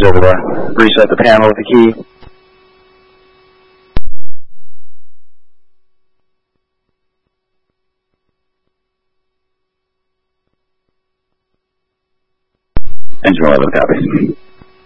able to reset the panel with the key. Engine 11 copies.